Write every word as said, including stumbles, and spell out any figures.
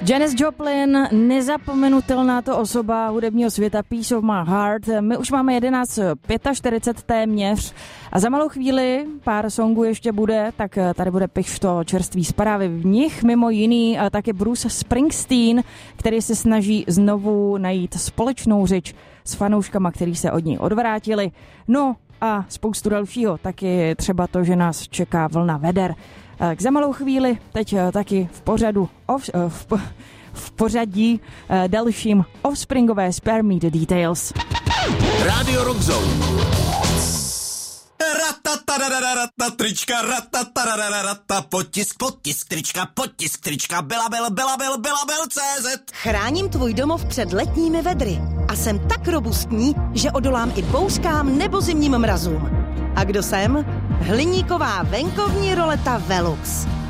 Janis Joplin, nezapomenutelná to osoba hudebního světa, Piece of My Heart. My už máme jedenáct čtyřicet pět téměř a za malou chvíli pár songů ještě bude, tak tady bude pišto čerství zprávy. V nich mimo jiný taky Bruce Springsteen, který se snaží znovu najít společnou řeč s fanouškama, který se od ní odvrátili. No a spoustu dalšího, taky třeba to, že nás čeká vlna veder. K za malou chvíli, teď taky v pořadu, off, v, v pořadí dalším Offspringové Spare Me the Details. Rádio Rock Zone. Ratatarararata, trička, ratatarararata, potisk, potisk, trička, potisk, trička, byla, byl, byla, byl, byla, byl, cé zet. Chráním tvůj domov před letními vedry a jsem tak robustní, že odolám i bouřkám nebo zimním mrazům. A kdo jsem? Hliníková venkovní roleta Velux.